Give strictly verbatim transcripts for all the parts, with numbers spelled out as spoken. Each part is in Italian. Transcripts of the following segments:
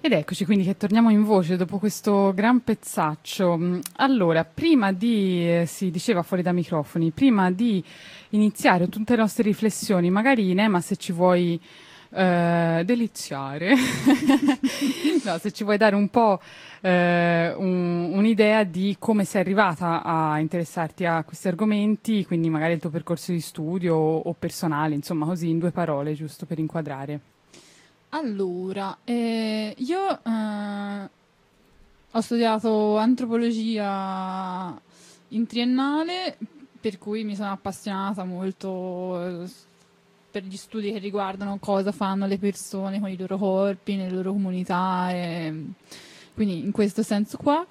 Ed eccoci quindi che torniamo in voce dopo questo gran pezzaccio. Allora, prima di, eh, si diceva fuori da microfoni, prima di iniziare tutte le nostre riflessioni, magari Nema se ci vuoi eh, deliziare, no, se ci vuoi dare un po' eh, un, un'idea di come sei arrivata a interessarti a questi argomenti, quindi magari il tuo percorso di studio o, o personale, insomma così in due parole, giusto per inquadrare. Allora, eh, io eh, ho studiato antropologia in triennale, per cui mi sono appassionata molto eh, per gli studi che riguardano cosa fanno le persone con i loro corpi, nelle loro comunità, e, quindi in questo senso qua.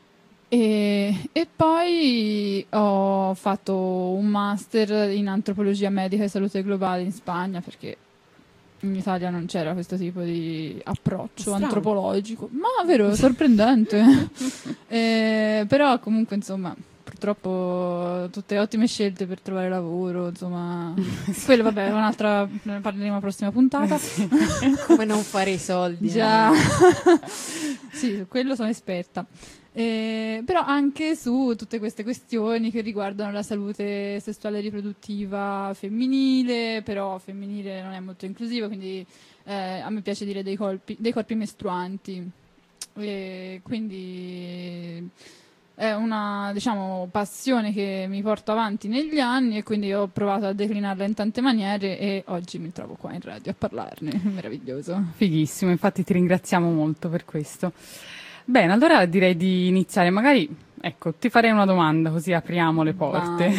E, e poi ho fatto un master in antropologia medica e salute globale in Spagna, perché in Italia non c'era questo tipo di approccio Strano. Antropologico, ma vero, sorprendente. eh, però comunque insomma, purtroppo tutte ottime scelte per trovare lavoro, insomma. Quello vabbè, è un'altra, ne parleremo la prossima puntata. Come non fare i soldi. Già. eh. Sì, su quello sono esperta. Eh, però anche su tutte queste questioni che riguardano la salute sessuale e riproduttiva femminile, però femminile non è molto inclusiva, quindi eh, a me piace dire dei, colpi, dei corpi mestruanti. E quindi è una, diciamo, passione che mi porto avanti negli anni, e quindi ho provato a declinarla in tante maniere e oggi mi trovo qua in radio a parlarne. Meraviglioso. Fighissimo, infatti ti ringraziamo molto per questo. Bene, allora direi di iniziare. Magari, ecco, ti farei una domanda così apriamo le porte.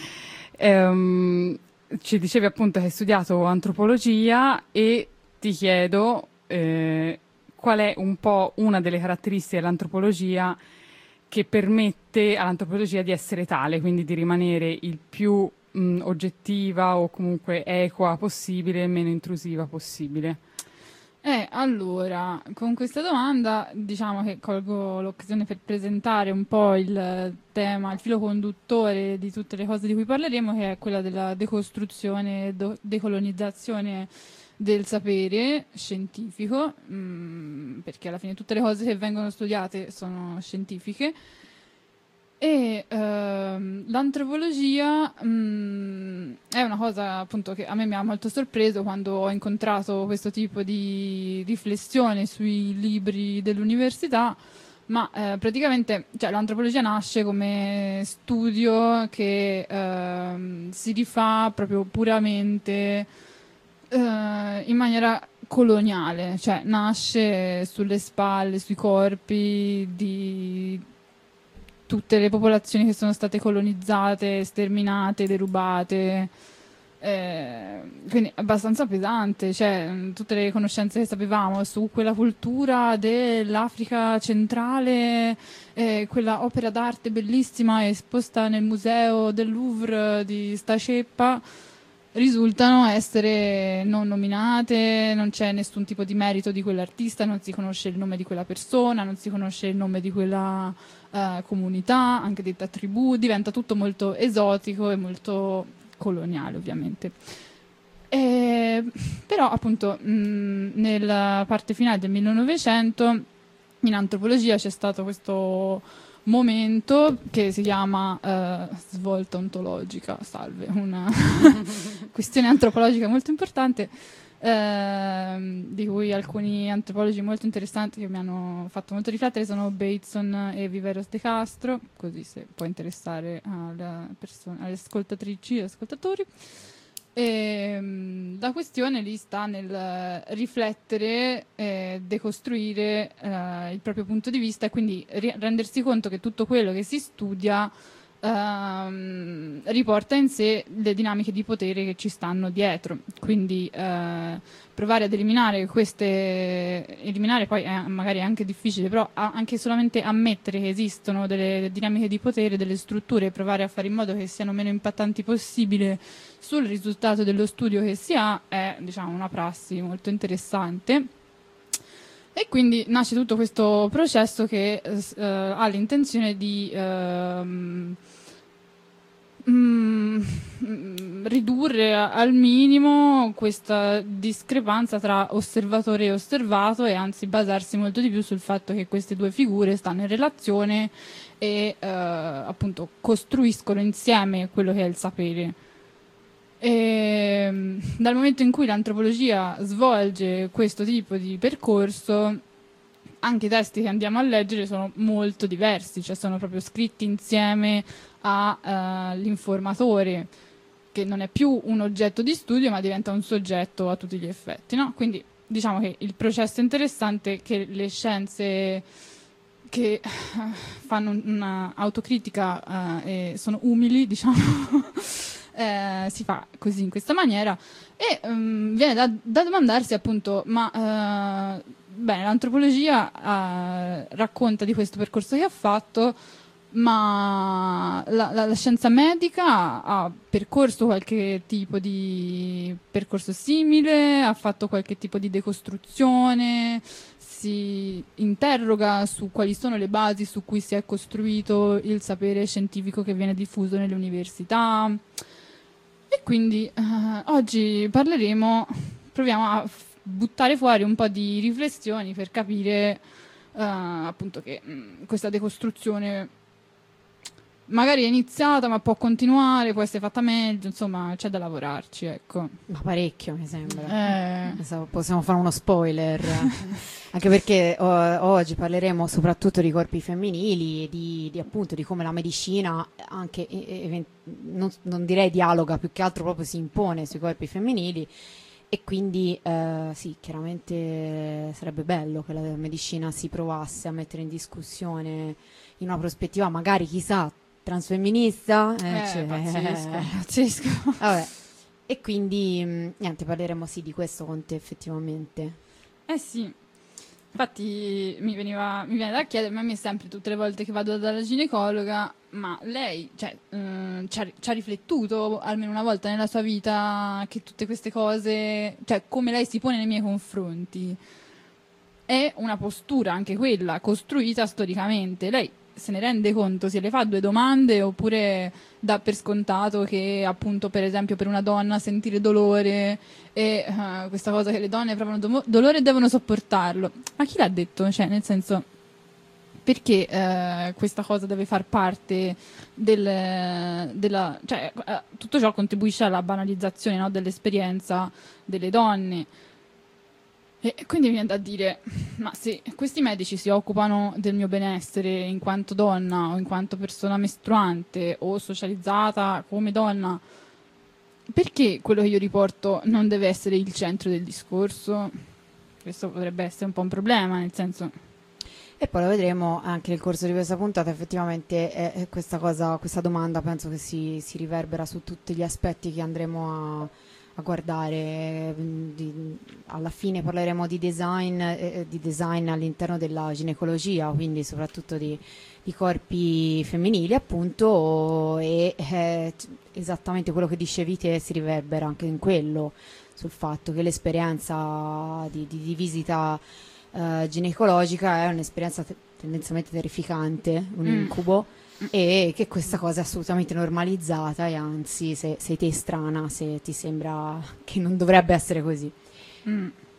Ehm, ci dicevi appunto che hai studiato antropologia e ti chiedo eh, qual è un po' una delle caratteristiche dell'antropologia che permette all'antropologia di essere tale, quindi di rimanere il più mh, oggettiva o comunque equa possibile e meno intrusiva possibile. Eh, allora, con questa domanda diciamo che colgo l'occasione per presentare un po' il tema, il filo conduttore di tutte le cose di cui parleremo, che è quella della decostruzione e do- decolonizzazione del sapere scientifico, mh, perché alla fine tutte le cose che vengono studiate sono scientifiche. E ehm, l'antropologia mh, è una cosa appunto che a me mi ha molto sorpreso quando ho incontrato questo tipo di riflessione sui libri dell'università, ma eh, praticamente cioè, l'antropologia nasce come studio che ehm, si rifà proprio puramente eh, in maniera coloniale, cioè nasce sulle spalle, sui corpi di tutte le popolazioni che sono state colonizzate, sterminate, derubate, eh, quindi abbastanza pesante, cioè tutte le conoscenze che sapevamo su quella cultura dell'Africa centrale, eh, quella opera d'arte bellissima esposta nel museo del Louvre di sta ceppa, risultano essere non nominate, non c'è nessun tipo di merito di quell'artista, non si conosce il nome di quella persona, non si conosce il nome di quella Uh, comunità, anche detta tribù, diventa tutto molto esotico e molto coloniale ovviamente. E, però appunto mh, nella parte finale del millenovecento in antropologia c'è stato questo momento che si chiama uh, svolta ontologica, salve, una questione antropologica molto importante, Ehm, di cui alcuni antropologi molto interessanti che mi hanno fatto molto riflettere sono Bateson e Viveros de Castro, così se può interessare alle persone, alle ascoltatrici e ascoltatori. E, mh, la questione lì sta nel riflettere e decostruire eh, il proprio punto di vista e quindi ri- rendersi conto che tutto quello che si studia Uh, riporta in sé le dinamiche di potere che ci stanno dietro, quindi uh, provare ad eliminare queste, eliminare poi è magari è anche difficile, però anche solamente ammettere che esistono delle dinamiche di potere, delle strutture, e provare a fare in modo che siano meno impattanti possibile sul risultato dello studio che si ha è, diciamo, una prassi molto interessante. E quindi nasce tutto questo processo che eh, ha l'intenzione di ehm, mm, mh, ridurre a- al minimo questa discrepanza tra osservatore e osservato, e anzi basarsi molto di più sul fatto che queste due figure stanno in relazione e eh, appunto costruiscono insieme quello che è il sapere. E, mh, dal momento in cui l'antropologia svolge questo tipo di percorso, anche i testi che andiamo a leggere sono molto diversi, cioè sono proprio scritti insieme all'informatore, che non è più un oggetto di studio ma diventa un soggetto a tutti gli effetti, no? Quindi diciamo che il processo interessante è che le scienze che fanno una autocritica eh, e sono umili, diciamo, eh, si fa così, in questa maniera, e um, viene da, da domandarsi appunto, ma eh, bene, l'antropologia eh, racconta di questo percorso che ha fatto, ma la, la, la scienza medica ha percorso qualche tipo di percorso simile, ha fatto qualche tipo di decostruzione, si interroga su quali sono le basi su cui si è costruito il sapere scientifico che viene diffuso nelle università. E quindi eh, oggi parleremo, proviamo a f- buttare fuori un po' di riflessioni per capire eh, appunto che mh, questa decostruzione magari è iniziata ma può continuare, può essere fatta meglio, insomma c'è da lavorarci, ecco. Ma parecchio, mi sembra. Eh, Adesso possiamo fare uno spoiler, anche perché o- oggi parleremo soprattutto di corpi femminili e di, di, appunto di come la medicina anche e- e- non, non direi dialoga, più che altro proprio si impone sui corpi femminili, e quindi eh, sì, chiaramente sarebbe bello che la medicina si provasse a mettere in discussione in una prospettiva magari, chissà, transfemminista, eh, eh, cioè, pazzesco, pazzesco. vabbè. E quindi mh, niente, parleremo sì di questo con te effettivamente. Eh sì, infatti mi veniva, mi viene da chiedere, ma a me sempre tutte le volte che vado dalla ginecologa, ma lei cioè, ehm, ci, ha, ci ha riflettuto almeno una volta nella sua vita che tutte queste cose, cioè come lei si pone nei miei confronti, è una postura anche quella costruita storicamente. Lei se ne rende conto, se le fa due domande, oppure dà per scontato che appunto per esempio per una donna sentire dolore e uh, questa cosa che le donne provano do- dolore e devono sopportarlo, ma chi l'ha detto? Cioè nel senso, perché eh, questa cosa deve far parte del, della, cioè eh, tutto ciò contribuisce alla banalizzazione, no, dell'esperienza delle donne. E quindi mi viene da dire, ma se questi medici si occupano del mio benessere in quanto donna o in quanto persona mestruante o socializzata come donna, perché quello che io riporto non deve essere il centro del discorso? Questo potrebbe essere un po' un problema, nel senso... E poi lo vedremo anche nel corso di questa puntata, effettivamente è, è questa cosa, questa domanda penso che si, si riverbera su tutti gli aspetti che andremo a... a guardare. Di, alla fine parleremo di design, eh, di design all'interno della ginecologia, quindi soprattutto di, di corpi femminili appunto, e eh, esattamente quello che dicevi te si riverbera anche in quello, sul fatto che l'esperienza di, di, di visita eh, ginecologica è un'esperienza te- tendenzialmente terrificante, un Mm. incubo, e che questa cosa è assolutamente normalizzata, e anzi se, sei te strana se ti sembra che non dovrebbe essere così. Mm.